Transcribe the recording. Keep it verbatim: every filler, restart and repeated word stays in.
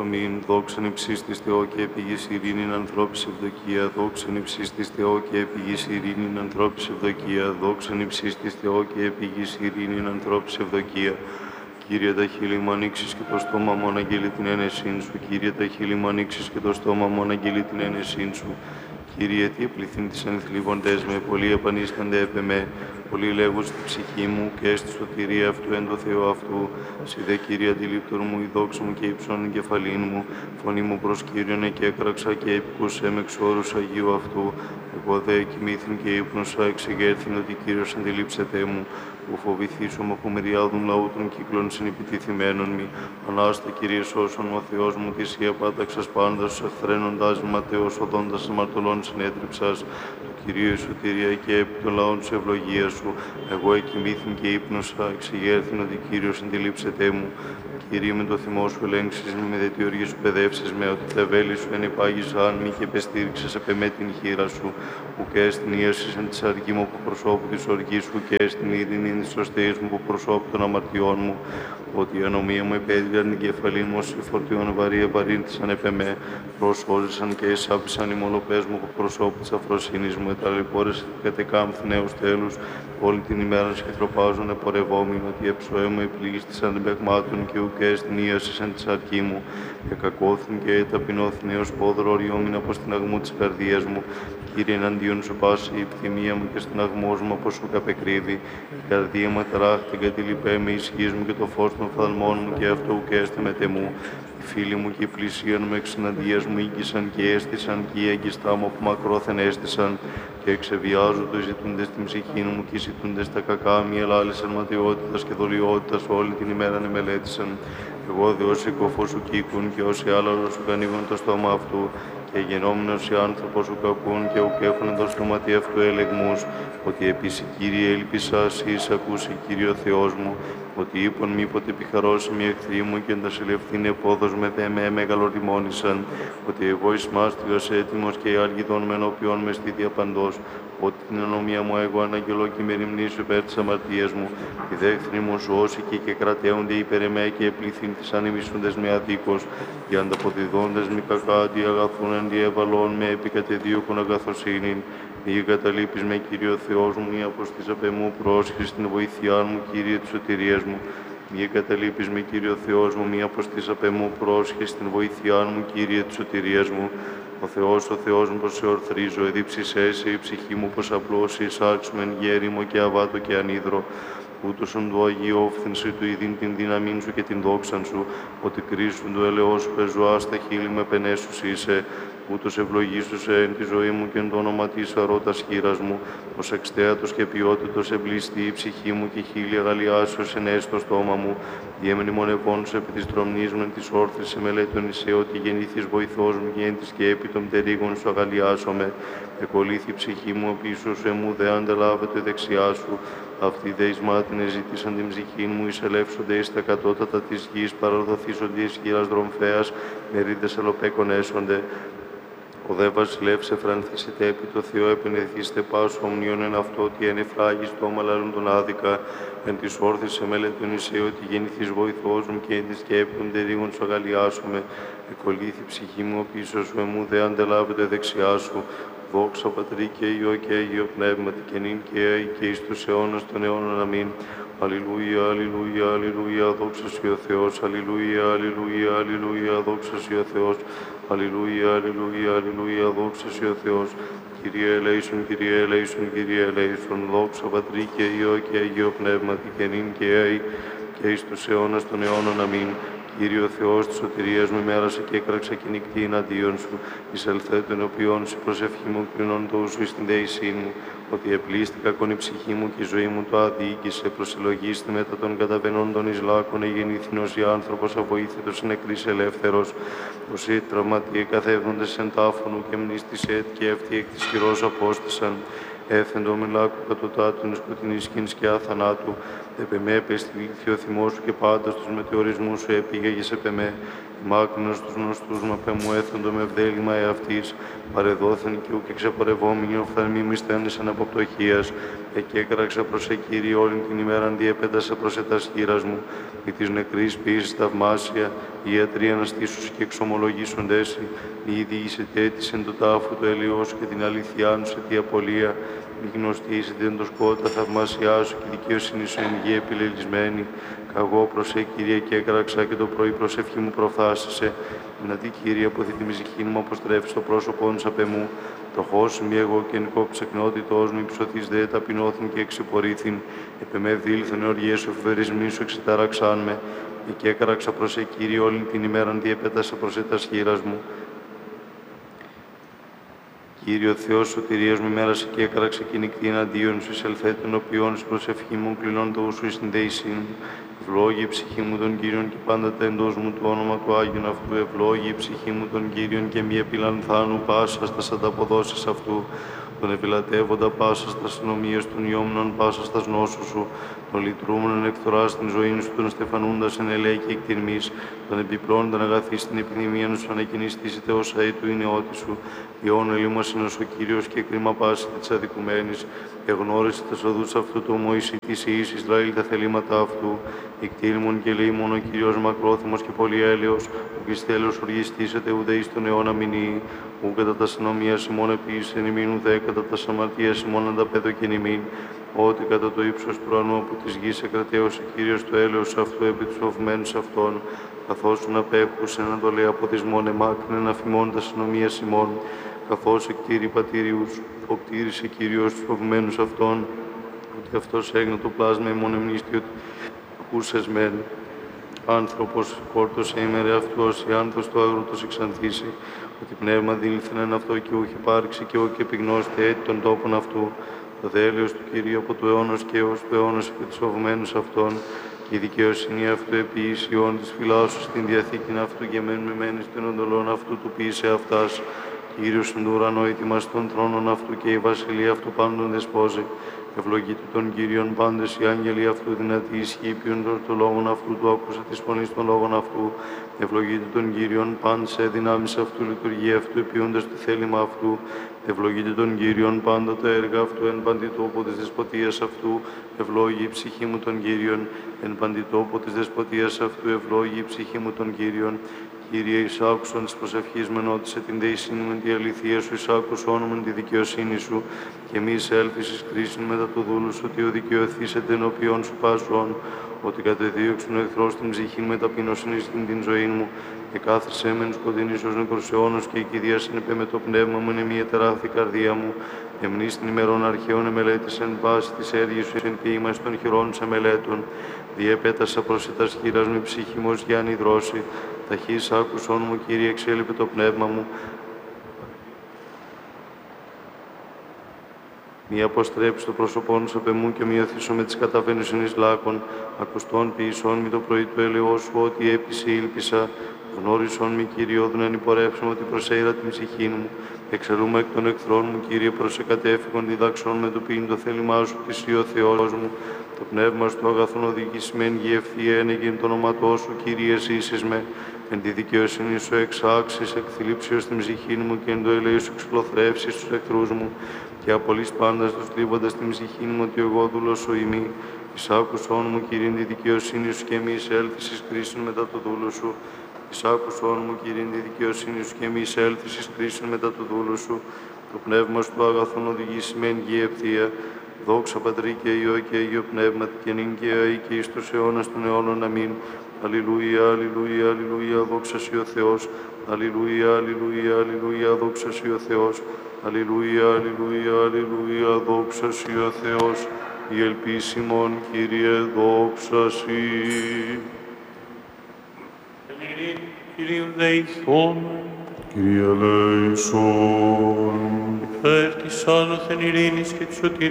αμήν. Δόξαν υψίστης Θεό και επίγης ειρήνην ανθρώπης ευδοκία. Δόξαν υψίστης Θεό και επίγης ειρήνην ανθρώπης ευδοκία. Δόξαν υψίστης Θεό και επίγης ειρήνην ανθρώπης ευδοκία. Κύριε, τα χείλη μου ανοίξεις και το στόμα μου αναγγείλει την ένεσήν σου. Κύριε, τα χείλη μου ανοίξεις και το στόμα μου αναγγείλει την ένεσήν σου. Κύριε, τι πληθύν της ενθλίβοντες με, πολλοί επανίστανται επ' εμέ. Πολλοί λέγουν στη ψυχή μου και στη σωτηρία αυτού εν το Θεό αυτού. Συ δε, Κύριε, αντιλήπτορ μου, η δόξα μου και υψώνει κεφαλήν μου. Φωνή μου προς Κύριον εκέκραξα και επικούσέ με εξ όρους Αγίου αυτού. Εγώ δε κοιμήθην και ύπνωσα, εξεγέρθην ότι Κύριος αντιλήψεται μου. Που φοβηθήσομαι από μεριάδων λαού των κύκλων συνεπιτιθυμένων μη. Ανάστα, Κύριε, σώσον ο Θεός μου, θυσία πάταξας πάντας, εχθρένοντας ματέως οδόντας αμαρτωλών συνέτριψας. Το Κυρίο η σωτηρία και επί των λαών της ευλογίας σου. Εγώ εκοιμήθην και ύπνωσα, εξηγέρθην ότι Κύριος αντιλήψεται μου. Κύριε, με το θυμό σου ελέγξεις με, δε τη οργή σου παιδεύσεις με, ότι τα βέλη σου ενυπάγησαν μη και επεστήριξες επ' εμέ την χείρα σου. Που και στην ίασης εν της αργή μου που προσώπου της οργής σου και στην ειρήνη της σωστής μου που προσώπου των αμαρτιών μου. Ότι η ανομία μου επέδειξαν την κεφαλή μου, όσοι φορτίων βαρύ επαρρύνθησαν επ' εμέ. Προσώζησαν και εισάπησαν οι μονοπές μου που προσώπου της αφροσύνης μου. Εταλαιπώρεσαι κατεκάμφθη νέους τέλους. Όλη την ημέρα σχετροπάζουν επορευόμην, ότι εψοέ μου επλήγιστησαν την παιγμάτων και ουκέ στην ίασης εν της αρχή μου. Εκακόθην και ταπεινώθην έως πόδρο οριόμην από στην αγμού της καρδίας μου. Κύριε, εναντίον σου πάση η επιθυμία μου και στην αγμός μου από σου καπεκρύβει. Η καρδία μου ταράχτη κατηλειπέ με ισχύς μου και το φως των φθαλμών μου και αυτό ουκέστε με τεμού. Οι φίλοι μου και οι πλησίαν μου εξ εναντίας μου ήγγισαν και έστησαν και οι έγκιστά μου από μακρόθεν έστησαν. Και εξεβιάζω το ζητούντες την ψυχή μου και ζητούντες τα κακά μη ελάλησαν ματαιότητας και δολιότητας όλη την ημέρα μελέτησαν. Εγώ δε όσοι κοφό σου κοίκουν και όσοι άλλα σου κανίγουν το στόμα αυτού. Και γενόμενος οι άνθρωπος σου κακούν και ουκ έχουν το στόματι αυτού ελεγμούς, ότι επίση, Κύριε, έλπισα εις ακούσει, Κύριο Θεός μου, ότι είπον μήποτε επιχαρώσει μη εχθροί μου και εντασιλευθήν επόδος με δε με μεγαλοριμόνησαν, ότι εγώ εις μάστιγος έτοιμος και οι αλγιδών με ενώπιον με στήθια παντός, ότι την ανομία μου εγώ αναγγελώ και με ρημνήσω υπέρ της αμαρτίας μου, τη δέχθρη μου σώσει και, και κρατέονται υπέρ εμέ και επληθύν τις ανημισούντες με αδίκως, οι ανταποδιδόντες μη κακά αντί αγαθούν αντί ευαλών με επικατεδίωκον αγαθοσύνην. Μη καταλείπεις με, Κύριο Θεός μου, ή αποστήσαπε μου πρόσχη στην βοήθειά μου, Κύριε της σωτηρίας μου. Μη καταλείπεις με, Κύριο Θεός μου, μη αποστήσαπε μου πρόσχη στην βοήθειά μου, Κύριε της σωτηρίας μου. Ο Θεός, ο Θεός μου, πως σε ορθρίζω, εδίψησέ σε η ψυχή μου, πως απλώσει, εισάξουμε γέριμο και αβάτο και ανίδρο. Ούτως ον το Αγίο όφθενση του ειδήν την δύναμήν σου και την δόξαν σου, ότι κρίσουν το έλεος σου πεζουά στα χείλη με πενέσους είσαι. Ούτως ευλογήσουσε εν τη ζωή μου και εν το όνομα της αρώτας χείρας μου, ως εξτέατος και ποιότητος εμπλιστή η ψυχή μου και χείλη αγαλιάσεως ενέσει το στόμα μου. Διέμενη μονευόνους επί της τρομνής μου εν της όρθρης σε μελέτων είσαι, ότι γεννήθης βοηθός μου και εν της και επί των πτερίγων σου αγαλιάσομαι. Εκολήθη η ψυχή μου πίσω σου, εμού δε αντελάβεται δεξιά σου. Αυτοί δε εις μάτιν εζήτησαν την ψυχή μου, εισελεύσονται εις τα κατώτατα της γης, παραδοθήσονται εις γύρας δρομφέας, μερίδες ελοπέκων έσονται. Ο δε βασιλεύς εφρανθήσετε επί το Θεό, επενεθήστε πάσο ομνίων εν αυτό, ότι εν εφράγει στόμα λαλούν τον άδικα. Εν της όρθης σε μέλετον είσαι, ότι γεννηθείς βοηθός μου και εν της και επί των τερίγων σου αγαλιάσομαι. Εκολήθη ψυχή μου πίσω σου, εμού δε αντελάβεται δεξιά σου. Δόξα Πατρί και Υιό και Αγίο Πνεύματι και νυν και αεί και εις τους αιώνας των αιώνων. Αμήν. Αλληλούια, αλληλούια, αλληλούια, δόξα Συ ο Θεός. Αλληλούια, αλληλούια, αλληλούια, δόξα Συ ο Θεός. Αλληλούια, αλληλούια, αλληλούια, δόξα Συ ο Θεός. Kyrie eleison, Kyrie eleison, Kyrie eleison, δόξα Πατρί και Υιό και Αγίο Πνεύματι και νυν και αεί και εις τους αιώνας των αιώνων. Αμήν. Κύριε ο Θεός της σωτηρίας μου, μέρασε και έκραξα και νυχτή εναντίον σου. Εισελθέ τον οποίον σου προσευχή μου, κρινών το σου εις την δεησή μου. Ότι επλήστηκα κον η ψυχή μου και η ζωή μου το αδιοίκησε. Προσελογίστη μετά των καταβαινόντων εις λάκων, εγεννήθηνος η άνθρωπος αβοήθητος νεκρής ελεύθερος. Ως οι τραυματίε καθεύδοντες εν τάφωνου και μνήστησε και αυτοί εκ της χειρός απόστησαν. Έθεντο με λάκου κατωτάτων σκοτεινής σκηνής και αθανάτου. Επ' εμέ επεστηλήθη ο θυμός σου και πάντα στους μετεωρισμούς σου επήγαγες επ' εμέ. Μάκρυνος τους γνωστούς μα πε μου έθοντο με ευδέλημα εαυτής, παρεδόθεν και ουκ εξαπορευόμενοι οφθαλμοί μισθένεσαν από πτωχίας, εκέκραξα προς σε Κύριε όλην την ημέραν διεπέτασα προς ετας χείρας μου, ή της νεκρής ποιήσης θαυμάσια, οι ιατροί αναστήσους και εξομολογήσοντες, η διηγήσε τέτησεν το τάφο του ελαιός και την αλήθειά σου σε τη απολία, μη γνωστήσετε εν το σκότα θαυμάσιά σου και δικαίωσυνη σου εν γη επιλελισμένη. Καγώ προς σε Κύριε και έκραξα και το πρωί προσευχή μου προφθάσισε. Να τι Κύριε αποθεί τη μυζυχή μου αποστρέφει το πρόσωπό σου απ' εμού. Τροχός μη εγώ και νικό ψεκνότητός μου υψωθείς δε ταπεινώθην και εξυπορήθην. Επ' εμέ δήλθεν οργές σου εφηβερισμοί σου εξετάραξάν με. Και έκραξα προς σε Κύριε όλη την ημέραν διεπέτασα προς ετας χείρας μου. Κύριο Θεός σωτηρίας μου μέρασε και έκραξε και νυχτή εναντίον σου, εισελθέτων οποίων σου προσευχή μου κλεινών το σου εις την δεησήν μου. Ευλόγη η ψυχή μου των Κύριων και πάντα τα εντός μου το όνομα του Άγιον αυτού. Ευλόγη η ψυχή μου των Κύριων και μη επιλανθάνου πάσα στα ανταποδόσεις αυτού. Τον επιλατεύοντα πάσα στα συνομίες των ιόμνων πάσα στα νόσου σου. Τον λυτρούμενον εκθορά στην ζωή σου, τον στεφανούντας εν ελέη και εκτιρμής. Τον επιπλώνονταν αγαθή στην επιδημία σου, ανακοινιστήσετε όσα ή του είναι ότη σου. Ιών ελίμας είναι ο Κύριος και κρίμα πάση της αδικουμένης. Εγνώρισε τας οδούς αυτού του Μωυσή της Ιης Ισραήλ τα θελήματα αυτού. Ικτήριμον και λέει μόνο ο Κύριος μακρόθυμος και πολύ έλεος. Ουκ εις τέλος οργιστήσετε ουδέ εις τον αιώνα μηνύει. Ου κατά τα συνομίας ημών επίσης ημίν ουδέ κατά τα αμαρτίας ημών ανταπέδω και ημίν. Ότι κατά το ύψος του ουρανού από της γης εκρατέωσε Κύριος το έλεος αυτού επί τους οφμένους αυτών. Καθώς σου να πέχουσεν να το λέει από δυσμόν εμάκρυνεν αφημών τα συνομίας ημών. Καθώς εκτήρη πατήριους, οκτήρισε Κύριος τους οφμένους αυτών. Ότι αυτός έγινε το πλάσμα ημών εμνίστη ότι ακούσες μεν. Άνθρωπος κόρτωσε ημέρε αυτού ως η άνθος του αγρούτος εξανθήσει. Ότι πνεύμα δήλθεν εν αυτό και ούχ υπάρξει και όχι επιγνώστε έτη των τόπων αυτού. Το δέλεος του Κυρίου από του αιώνος και έως του αιώνος επί τους οφμένους αυτών. Και η δικαιοσύνη αυτού επί ισιών της φυλάσσου στην διαθήκην αυτού και μεν με μένεις των οντολών αυτού του ποιήσε αυτάς. Κύριος εν του ουρανό έτοιμας των θρόνων αυτού και η βασιλεία αυτού πάντων δεσπόζει. Ευλογείται των Κύριων πάντες οι άγγελοι αυτού δυνατοί ισχύει ποιούντος των λόγων αυτού του άκουσα της φωνής των λόγων αυτού. Ευλογείται των Κύριων πάντες σε δυνάμεις αυτού λειτουργία αυτού επιούντας το θέλημα αυτού. Ευλογείται των Κύριων πάντα τα έργα αυτού εν παντιτόπο της δεσποτείας αυτού. Ευλόγη η ψυχή μου των Κύριων εν παντιτόπο της δεσποτείας αυτού. Ευλόγη η ψυχή μου των Κύριων. Κύριε, εις άκουσον της προσευχής με νότισε την δεησήν μου τη αληθεία σου, εις άκουσον μου τη δικαιοσύνη σου, και μη εισέλθεις εις κρίσιν μετά του δούλου σου, ότι ο δικαιωθήσετε ενώπιον σου πάσον, ότι κατεδίωξον ο εχθρός την ψυχήν με ταπεινώσιν εις την ζωή μου, και κάθεσέ μεν σκοτεινής ως νεκρός αιώνος, και η κηδεία συνεπέ με το πνεύμα μου είναι μία τεράθη καρδία μου. Εμνείς την ημερών αρχαίων εμελέτησεν πάση της έργης σου, εν και είμαστε των χειρών σε μελέτων. Διέπέτασα προς ετας χείρας με ψυχή μου ως γιάννη δρόση. Ταχύς άκουσον μου, Κύριε, εξέλιπε το πνεύμα μου. Μη αποστρέψει το πρόσωπόν σου απ' εμού και μη οθήσω με τις καταβαίνουσιν εις λάκων. Ακουστών ποιησών μη το πρωί του έλεος σου, ότι έπεισε ήλπισα. Γνώρισον μη, Κύριε, όδουν εν υπορεύσουμε ότι προσέειρα την ψυχή μου. Εξελούμε εκ των εχθρών μου, Κύριε, προσεκατέφυγον διδάξον με το ποιήν το θέλημά σου, της ή ο Θεός μου. Το πνεύμα σου αγαθόν οδηγησμέν γη ευθεία ένεγεν το όνοματό σου, Κύριε, εσύσεις με. Εν τη δικαιοσύνη σου εξάξεις, εκθλίψεως την ψυχή μου και εν το ελέη σου εξπλωθρεύσεις τους εχθρούς μου. Και απολύς πάντας τους θλίβοντας την ψυχή μου ότι εγώ δούλος σου ημί. Εις άκουσόν μου, Κύριε, εν τη δικαιοσύνη σου και μη εισέλθεις εις κρίσιν μετά το δούλο σου. Εις άκουσόν μου, Κύριε, εν τη δικαιοσύνη σου και μη εισέλθεις εις κρίσιν μετά το δούλο σου. Το πνεύμα σου αγαθόν οδηγήσει μεν γη ευθεία. Δόξα Πατρί και Υιό και Υιό Πνεύματι και νυν και αεί και εις τους αιώνας των αιώνων. Αμήν. Αλληλούια, αλληλούια, αλληλούια, δόξα σοι ο Θεός. Αλληλούια, αλληλούια, αλληλούια, δόξα σοι ο Θεός. Αλληλούια, αλληλούια, αλληλούια, δόξα σοι ο Θεός. Η ελπίσιμον, Κύριε, δόξα σοι. Κύριε δεηθών. Κύριε ελέησον. Υπέρ της άνωθεν ειρήνης και της σωτηρίας